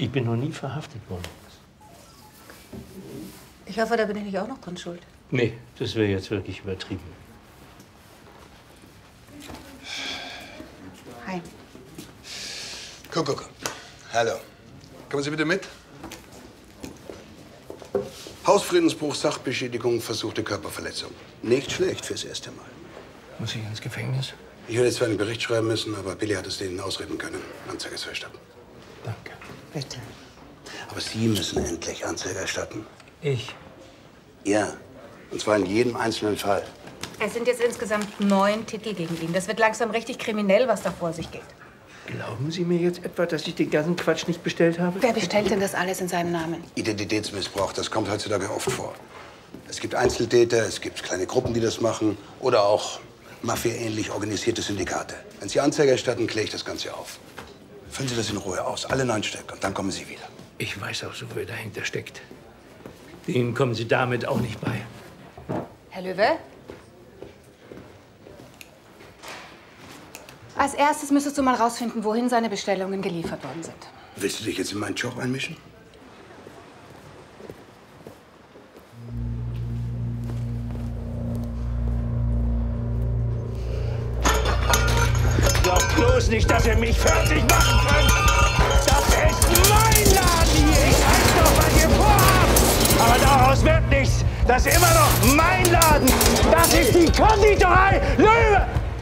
Ich bin noch nie verhaftet worden. Ich hoffe, da bin ich nicht auch noch dran schuld. Nee, das wäre jetzt wirklich übertrieben. Hi. Kuckuck. Hallo. Kommen Sie bitte mit. Hausfriedensbruch, Sachbeschädigung, versuchte Körperverletzung. Nicht schlecht fürs erste Mal. Muss ich ins Gefängnis? Ich werde zwar einen Bericht schreiben müssen, aber Billy hat es denen ausreden können. Anzeige ist verstanden. Danke. Bitte. Aber Sie müssen endlich Anzeige erstatten. Ich? Ja. Und zwar in jedem einzelnen Fall. Es sind jetzt insgesamt 9 Titel gegen ihn. Das wird langsam richtig kriminell, was da vor sich geht. Glauben Sie mir jetzt etwa, dass ich den ganzen Quatsch nicht bestellt habe? Wer bestellt denn das alles in seinem Namen? Identitätsmissbrauch, das kommt heutzutage oft vor. Es gibt Einzeltäter, es gibt kleine Gruppen, die das machen. Oder auch Mafia-ähnlich organisierte Syndikate. Wenn Sie Anzeige erstatten, kläre ich das Ganze auf. Füllen Sie das in Ruhe aus, alle 9 Stück, und dann kommen Sie wieder. Ich weiß auch so, wer dahinter steckt. Denen kommen Sie damit auch nicht bei. Herr Löwe? Als erstes müsstest du mal rausfinden, wohin seine Bestellungen geliefert worden sind. Willst du dich jetzt in meinen Job einmischen? Glaubt bloß nicht, dass ihr mich fertig machen könnt! Das ist mein Laden hier! Ich weiß doch, was ihr vorhabt! Aber daraus wird nichts! Das ist immer noch mein Laden! Das ist die Konditorei Löwe!